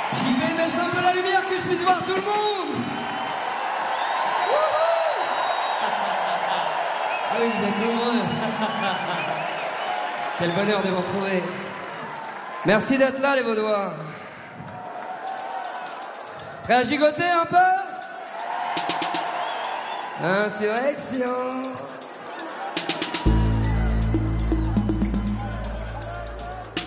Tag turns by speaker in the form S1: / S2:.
S1: JP, baisse un peu la lumière que je puisse voir tout le monde. Wouhou. Ah oui, vous êtes nombreux. Quel bonheur de vous retrouver. Merci d'être là, les Vaudois. Prêts à gigoter un peu? Insurrection.